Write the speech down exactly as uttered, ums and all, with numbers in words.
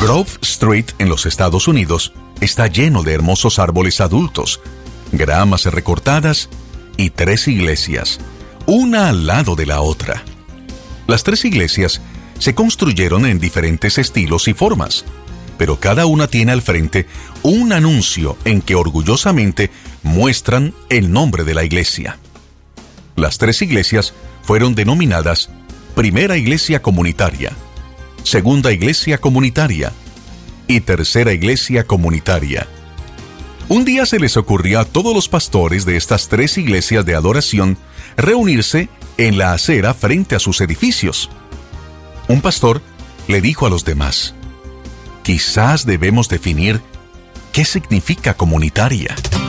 Grove Street en los Estados Unidos está lleno de hermosos árboles adultos, gramas recortadas y tres iglesias, una al lado de la otra. Las tres iglesias se construyeron en diferentes estilos y formas, pero cada una tiene al frente un anuncio en que orgullosamente muestran el nombre de la iglesia. Las tres iglesias fueron denominadas Primera Iglesia Comunitaria, Segunda Iglesia Comunitaria y Tercera Iglesia Comunitaria. Un día se les ocurrió a todos los pastores de estas tres iglesias de adoración reunirse en la acera frente a sus edificios. Un pastor le dijo a los demás: quizás debemos definir qué significa comunitaria.